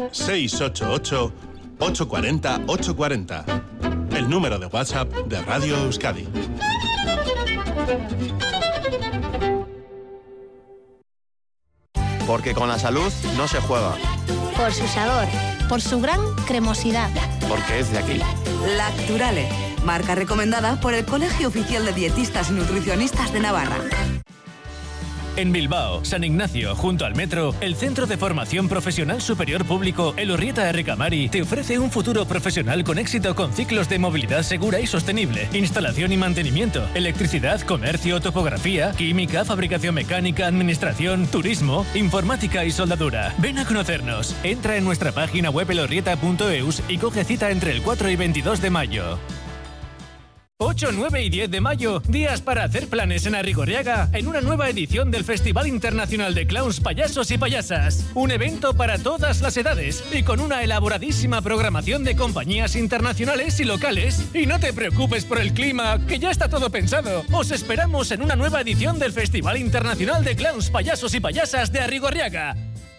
688-840-840. El número de WhatsApp de Radio Euskadi. Porque con la salud no se juega. Por su sabor, por su gran cremosidad. Porque es de aquí. Lacturale, marca recomendada por el Colegio Oficial de Dietistas y Nutricionistas de Navarra. En Bilbao, San Ignacio, junto al metro, el Centro de Formación Profesional Superior Público Elorrieta Errecamari te ofrece un futuro profesional con éxito con ciclos de movilidad segura y sostenible, instalación y mantenimiento, electricidad, comercio, topografía, química, fabricación mecánica, administración, turismo, informática y soldadura. Ven a conocernos. Entra en nuestra página web elorrieta.eus y coge cita entre el 4 y 22 de mayo. 8, 9 y 10 de mayo, días para hacer planes en Arrigorriaga en una nueva edición del Festival Internacional de Clowns, Payasos y Payasas. Un evento para todas las edades y con una elaboradísima programación de compañías internacionales y locales. Y no te preocupes por el clima, que ya está todo pensado. Os esperamos en una nueva edición del Festival Internacional de Clowns, Payasos y Payasas de Arrigorriaga.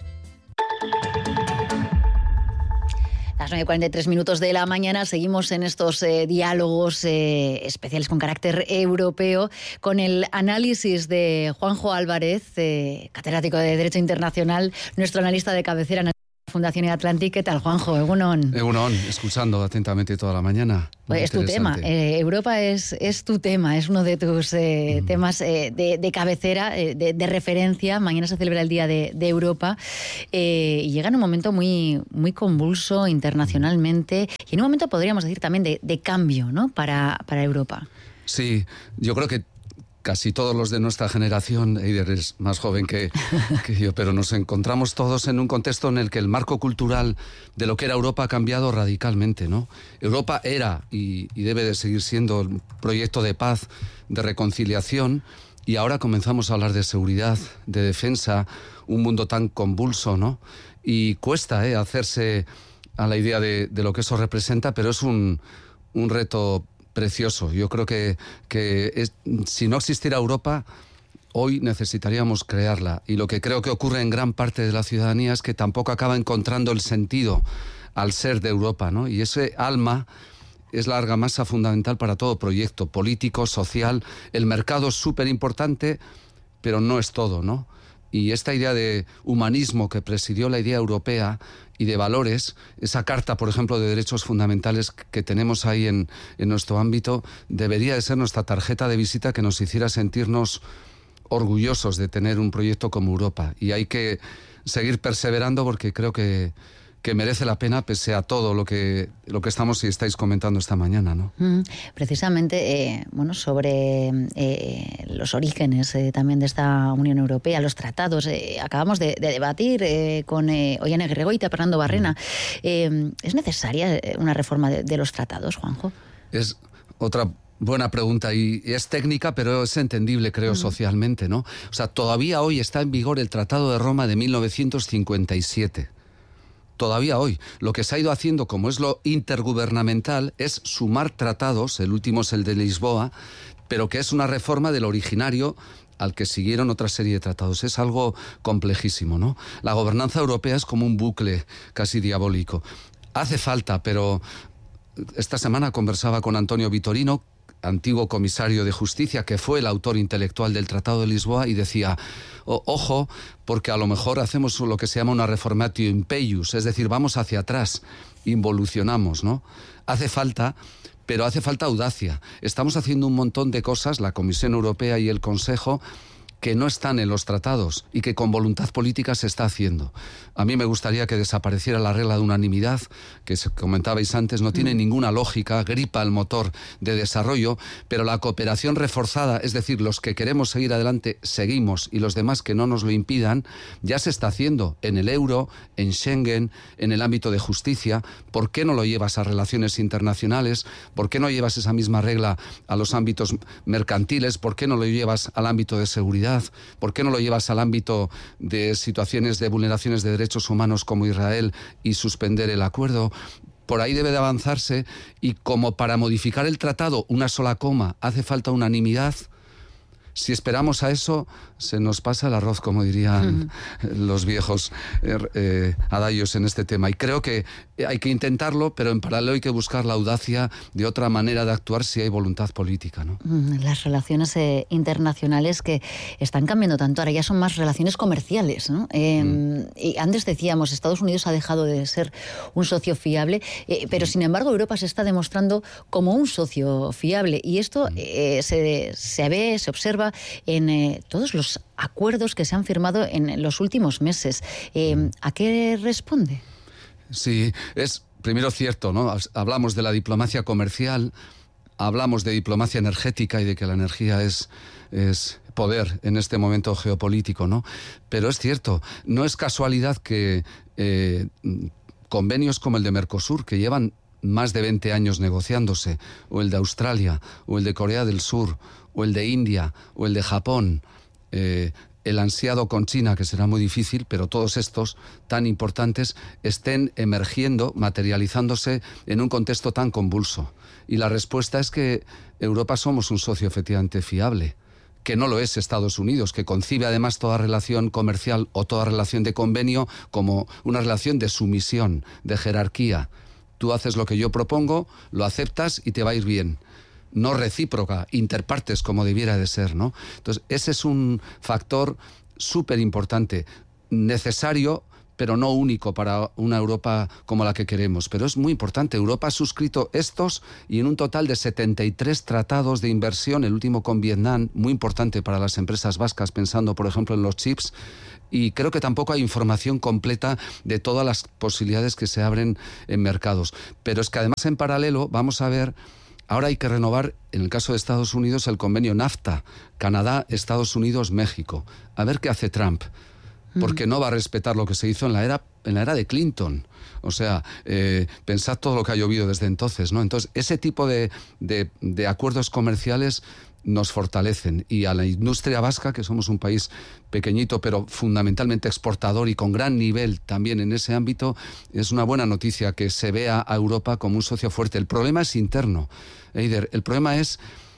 Las 9:43 de la mañana seguimos en estos diálogos especiales con carácter europeo con el análisis de Juanjo Álvarez, catedrático de Derecho Internacional, nuestro analista de cabecera en la Fundación Atlantic. ¿Qué tal, Juanjo? Egunon. Egunon, escuchando atentamente toda la mañana. Pues es tu tema. Europa es tu tema, es uno de tus temas de cabecera, de referencia. Mañana se celebra el Día de Europa y llega en un momento muy, muy convulso internacionalmente y en un momento podríamos decir también de cambio, ¿no? para Europa. Sí, yo creo que casi todos los de nuestra generación, Eider es más joven que yo, pero nos encontramos todos en un contexto en el que el marco cultural de lo que era Europa ha cambiado radicalmente, ¿no? Europa era y debe de seguir siendo un proyecto de paz, de reconciliación, y ahora comenzamos a hablar de seguridad, de defensa, un mundo tan convulso, ¿no? Y cuesta hacerse a la idea de lo que eso representa, pero es un reto precioso. Yo creo que si no existiera Europa, hoy necesitaríamos crearla. Y lo que creo que ocurre en gran parte de la ciudadanía es que tampoco acaba encontrando el sentido al ser de Europa, ¿no? Y ese alma es la argamasa fundamental para todo proyecto político, social. El mercado es súper importante, pero no es todo, ¿no? Y esta idea de humanismo que presidió la idea europea y de valores, esa carta, por ejemplo, de derechos fundamentales que tenemos ahí en nuestro ámbito, debería de ser nuestra tarjeta de visita que nos hiciera sentirnos orgullosos de tener un proyecto como Europa. Y hay que seguir perseverando porque creo que merece la pena pese a todo lo que estamos y estáis comentando esta mañana, ¿no? Precisamente, sobre los orígenes también de esta Unión Europea, los tratados. Acabamos de debatir con Ollane Gregoita, Fernando Barrena. ¿Es necesaria una reforma de los tratados, Juanjo? Es otra buena pregunta y es técnica, pero es entendible, creo, socialmente, ¿no? O sea, todavía hoy está en vigor el Tratado de Roma de 1957. Todavía hoy, lo que se ha ido haciendo, como es lo intergubernamental, es sumar tratados, el último es el de Lisboa, pero que es una reforma del originario al que siguieron otra serie de tratados. Es algo complejísimo, ¿no? La gobernanza europea es como un bucle casi diabólico. Hace falta, pero esta semana conversaba con Antonio Vitorino, antiguo comisario de Justicia, que fue el autor intelectual del Tratado de Lisboa, y decía, ojo, porque a lo mejor hacemos lo que se llama una reformatio impeius, es decir, vamos hacia atrás, involucionamos, ¿no? Hace falta, pero hace falta audacia. Estamos haciendo un montón de cosas, la Comisión Europea y el Consejo, que no están en los tratados y que con voluntad política se está haciendo. A mí me gustaría que desapareciera la regla de unanimidad, que comentabais antes, no tiene ninguna lógica, gripa el motor de desarrollo, pero la cooperación reforzada, es decir, los que queremos seguir adelante, seguimos, y los demás que no nos lo impidan, ya se está haciendo en el euro, en Schengen, en el ámbito de justicia. ¿Por qué no lo llevas a relaciones internacionales? ¿Por qué no llevas esa misma regla a los ámbitos mercantiles? ¿Por qué no lo llevas al ámbito de seguridad? ¿Por qué no lo llevas al ámbito de situaciones de vulneraciones de derechos humanos como Israel y suspender el acuerdo? Por ahí debe de avanzarse, y como para modificar el tratado una sola coma hace falta unanimidad, Si esperamos a eso, se nos pasa el arroz, como dirían los viejos adagios en este tema. Y creo que hay que intentarlo, pero en paralelo hay que buscar la audacia de otra manera de actuar si hay voluntad política, ¿no? Las relaciones internacionales que están cambiando tanto, ahora ya son más relaciones comerciales, ¿no? Y antes decíamos, Estados Unidos ha dejado de ser un socio fiable, pero sin embargo Europa se está demostrando como un socio fiable. Y esto se ve, se observa en todos los acuerdos que se han firmado en los últimos meses. ¿A qué responde? Sí, es primero cierto, ¿no? Hablamos de la diplomacia comercial, hablamos de diplomacia energética y de que la energía es poder en este momento geopolítico, ¿no? Pero es cierto, no es casualidad que convenios como el de Mercosur, que llevan más de 20 años negociándose, o el de Australia, o el de Corea del Sur, o el de India, o el de Japón, el ansiado con China, que será muy difícil, pero todos estos tan importantes estén emergiendo, materializándose en un contexto tan convulso. Y la respuesta es que Europa somos un socio efectivamente fiable, que no lo es Estados Unidos, que concibe además toda relación comercial o toda relación de convenio como una relación de sumisión, de jerarquía. Tú haces lo que yo propongo, lo aceptas y te va a ir bien. No recíproca, interpartes como debiera de ser, ¿no? Entonces, ese es un factor súper importante, necesario, pero no único para una Europa como la que queremos. Pero es muy importante. Europa ha suscrito estos y en un total de 73 tratados de inversión, el último con Vietnam, muy importante para las empresas vascas, pensando, por ejemplo, en los chips. Y creo que tampoco hay información completa de todas las posibilidades que se abren en mercados. Pero es que además, en paralelo, vamos a ver... Ahora hay que renovar, en el caso de Estados Unidos, el convenio NAFTA, Canadá, Estados Unidos, México. A ver qué hace Trump, porque no va a respetar lo que se hizo en la era de Clinton. O sea, pensad todo lo que ha llovido desde entonces, ¿no? Entonces, ese tipo de acuerdos comerciales nos fortalecen. Y a la industria vasca, que somos un país pequeñito, pero fundamentalmente exportador y con gran nivel también en ese ámbito, es una buena noticia que se vea a Europa como un socio fuerte. El problema es interno, Eider. El problema es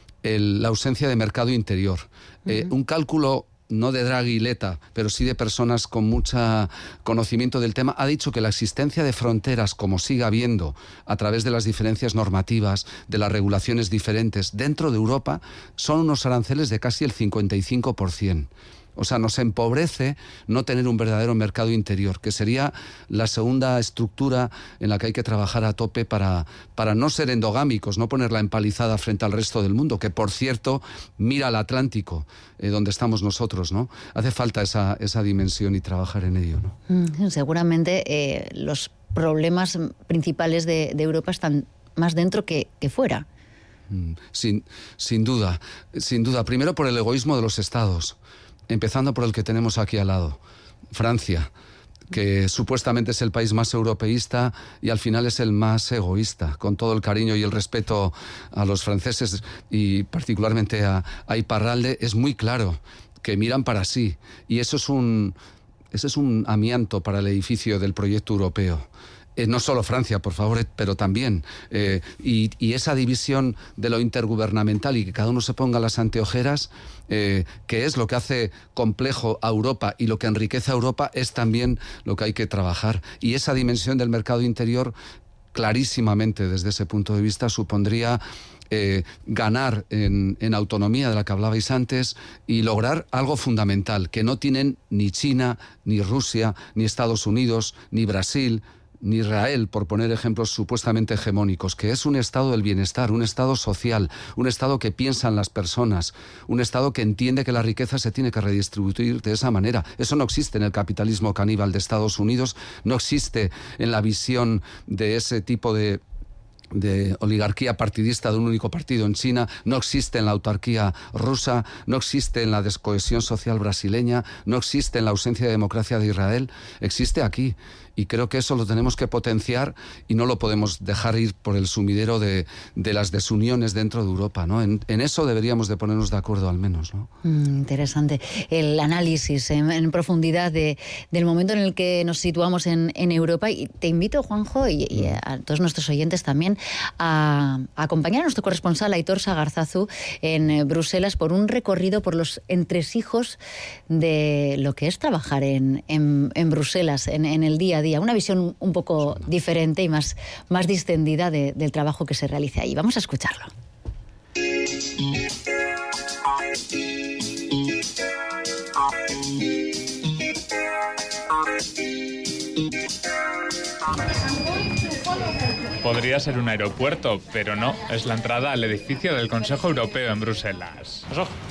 la ausencia de mercado interior. Un cálculo no de Draghi y Letta, pero sí de personas con mucho conocimiento del tema, ha dicho que la existencia de fronteras, como siga habiendo, a través de las diferencias normativas, de las regulaciones diferentes dentro de Europa, son unos aranceles de casi el 55%. O sea, nos empobrece no tener un verdadero mercado interior, que sería la segunda estructura en la que hay que trabajar a tope para no ser endogámicos, no poner la empalizada frente al resto del mundo, que por cierto mira al Atlántico, donde estamos nosotros, ¿no? Hace falta esa dimensión y trabajar en ello, ¿no? Seguramente los problemas principales de Europa están más dentro que fuera. Sin duda. Primero por el egoísmo de los estados. Empezando por el que tenemos aquí al lado, Francia, que supuestamente es el país más europeísta y al final es el más egoísta, con todo el cariño y el respeto a los franceses y particularmente a Iparralde. Es muy claro que miran para sí y ese es un amianto para el edificio del proyecto europeo. No solo Francia, por favor, pero también. Y esa división de lo intergubernamental y que cada uno se ponga las anteojeras, que es lo que hace complejo a Europa y lo que enriquece a Europa, es también lo que hay que trabajar. Y esa dimensión del mercado interior, clarísimamente desde ese punto de vista, supondría ganar en autonomía de la que hablabais antes y lograr algo fundamental, que no tienen ni China, ni Rusia, ni Estados Unidos, ni Brasil, ni Israel, por poner ejemplos supuestamente hegemónicos, que es un estado del bienestar, un estado social, un estado que piensa en las personas, un estado que entiende que la riqueza se tiene que redistribuir de esa manera. Eso no existe en el capitalismo caníbal de Estados Unidos, no existe en la visión de ese tipo de oligarquía partidista de un único partido en China, no existe en la autarquía rusa, no existe en la descohesión social brasileña, no existe en la ausencia de democracia de Israel, existe aquí. Y creo que eso lo tenemos que potenciar y no lo podemos dejar ir por el sumidero de las desuniones dentro de Europa, ¿no? En eso deberíamos de ponernos de acuerdo al menos, ¿no? Interesante. El análisis en profundidad del momento en el que nos situamos en Europa. Y te invito, Juanjo, y a todos nuestros oyentes también, a acompañar a nuestro corresponsal Aitor Sagarzazu en Bruselas por un recorrido por los entresijos de lo que es trabajar en Bruselas, en el día a día. Una visión un poco diferente y más distendida del trabajo que se realiza ahí. Vamos a escucharlo. Podría ser un aeropuerto, pero no, es la entrada al edificio del Consejo Europeo en Bruselas.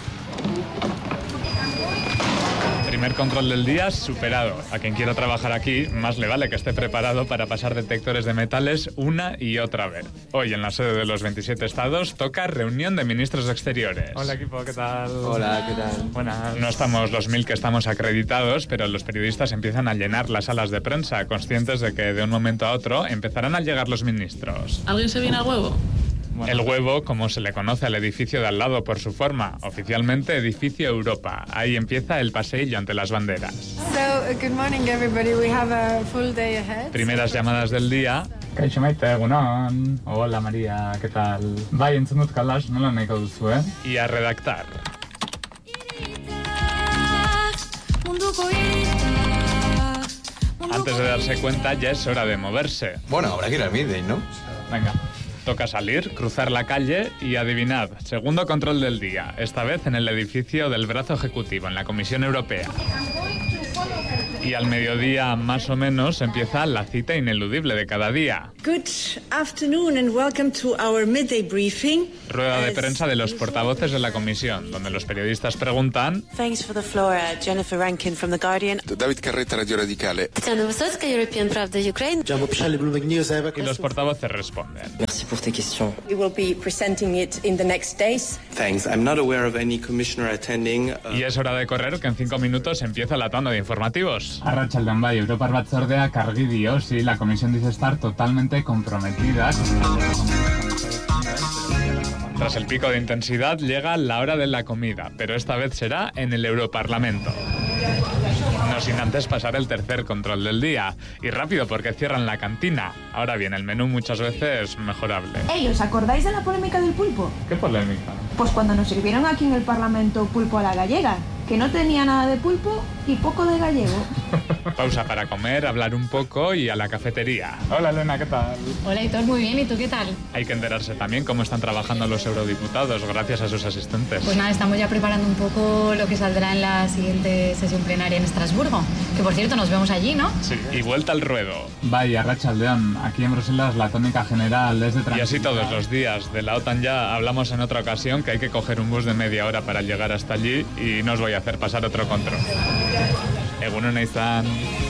Primer control del día superado. A quien quiera trabajar aquí, más le vale que esté preparado para pasar detectores de metales una y otra vez. Hoy, en la sede de los 27 estados, toca reunión de ministros de Exteriores. Hola, equipo, ¿qué tal? Hola, ¿qué tal? Buenas. No estamos los 1000 que estamos acreditados, pero los periodistas empiezan a llenar las salas de prensa, conscientes de que de un momento a otro empezarán a llegar los ministros. ¿Alguien se viene al huevo? El huevo, como se le conoce al edificio de al lado por su forma, oficialmente Edificio Europa. Ahí empieza el paseillo ante las banderas. Good morning everybody. We have a full day ahead. Primeras llamadas del día. Kaixo Maite, egunon. Hola María, ¿qué tal? Bai, entzun dut kalas, nola nahiko duzu, Y a redactar. Antes de darse cuenta, ya es hora de moverse. Bueno, habrá que ir al meeting, ¿no? Venga. Toca salir, cruzar la calle y adivinad, segundo control del día, esta vez en el edificio del brazo ejecutivo, en la Comisión Europea. Y al mediodía, más o menos, empieza la cita ineludible de cada día. Good afternoon and welcome to our midday briefing. Rueda de prensa de los portavoces de la comisión, donde los periodistas preguntan. Thanks for the floor, Jennifer Rankin from The Guardian. David Carretta, Radio Radicale. Tatiana Wysocka, European Pravda, Ukraine. Y los portavoces responden. Merci pour tes questions. We will be presenting it in the next days. Thanks. I'm not aware of any commissioner attending. Y es hora de correr, que en 5 minutos empieza la tanda de informativos. Arratsaldean bai, Europar Batzordeak argi dio, sí, la comisión dice estar totalmente comprometida. Tras el pico de intensidad llega la hora de la comida, pero esta vez será en el Europarlamento. No sin antes pasar el tercer control del día. Y rápido, porque cierran la cantina. Ahora bien, el menú muchas veces mejorable. Ey, ¿os acordáis de la polémica del pulpo? ¿Qué polémica? Pues cuando nos sirvieron aquí en el Parlamento pulpo a la gallega, que no tenía nada de pulpo y poco de gallego. Pausa para comer, hablar un poco y a la cafetería. Hola Elena, ¿qué tal? Hola Aitor, muy bien, ¿y tú qué tal? Hay que enterarse también cómo están trabajando los eurodiputados gracias a sus asistentes. Pues nada, estamos ya preparando un poco lo que saldrá en la siguiente sesión plenaria en Estrasburgo. Que por cierto, nos vemos allí, ¿no? Sí, y vuelta al ruedo. Vaya, arratsaldean, aquí en Bruselas la tónica general es de tranquilidad. Y así todos los días. De la OTAN ya hablamos en otra ocasión que hay que coger un bus de media hora para llegar hasta allí y no os voy a hacer pasar otro control. Egunon izan.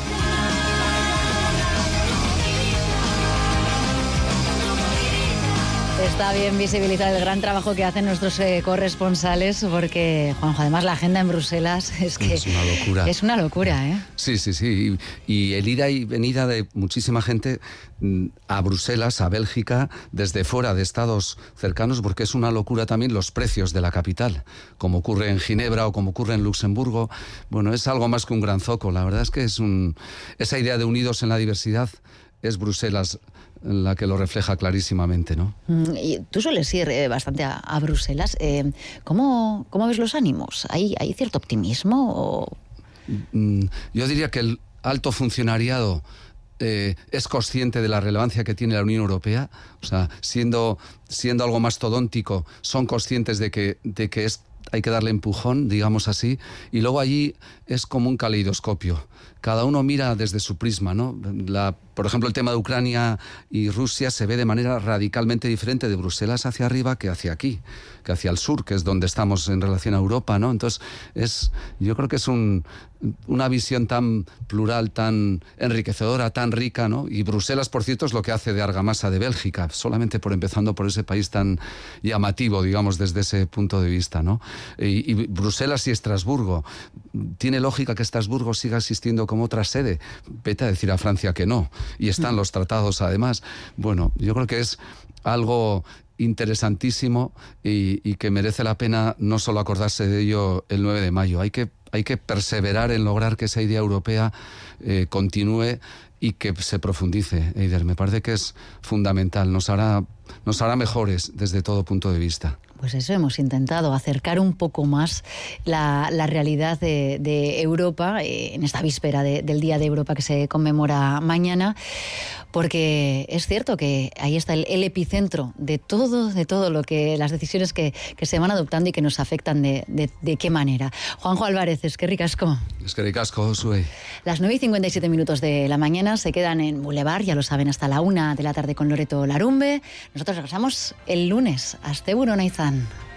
Está bien visibilizar el gran trabajo que hacen nuestros corresponsales, porque, Juanjo, además la agenda en Bruselas es que... Es una locura. Es una locura, ¿eh? Sí, sí, sí. Y el ida y venida de muchísima gente a Bruselas, a Bélgica, desde fuera de estados cercanos, porque es una locura también los precios de la capital, como ocurre en Ginebra o como ocurre en Luxemburgo. Bueno, es algo más que un gran zoco. La verdad es que esa idea de unidos en la diversidad es Bruselas la que lo refleja clarísimamente, ¿no? Y tú sueles ir bastante a Bruselas. ¿Cómo ves los ánimos? ¿Hay cierto optimismo? O... Yo diría que el alto funcionariado es consciente de la relevancia que tiene la Unión Europea. O sea, siendo algo mastodóntico, son conscientes de que hay que darle empujón, digamos así, y luego allí es como un caleidoscopio. Cada uno mira desde su prisma, ¿no? Por ejemplo, el tema de Ucrania y Rusia se ve de manera radicalmente diferente de Bruselas hacia arriba que hacia aquí, que hacia el sur, que es donde estamos en relación a Europa, ¿no? Entonces, yo creo que es una visión tan plural, tan enriquecedora, tan rica, ¿no? Y Bruselas, por cierto, es lo que hace de argamasa de Bélgica, solamente empezando por ese país tan llamativo, digamos, desde ese punto de vista, ¿no? Y Bruselas y Estrasburgo. Tiene lógica que Estrasburgo siga existiendo como otra sede. Vete a decir a Francia que no. Y están los tratados, además. Bueno, yo creo que es algo interesantísimo y que merece la pena no solo acordarse de ello el 9 de mayo. Hay que hay que perseverar en lograr que esa idea europea continúe y que se profundice, Eider. Me parece que es fundamental, nos hará mejores desde todo punto de vista. Pues eso, hemos intentado acercar un poco más la realidad de Europa en esta víspera del Día de Europa que se conmemora mañana, porque es cierto que ahí está el epicentro de todo lo que las decisiones que se van adoptando y que nos afectan de qué manera. Juanjo Álvarez, eskerrik asko. Eskerrik asko, Josué. Las 9:57 de la mañana se quedan en Boulevard, ya lo saben, hasta la 1 de la tarde con Loreto Larumbe. Nosotros regresamos el lunes. Asteburon Aizan.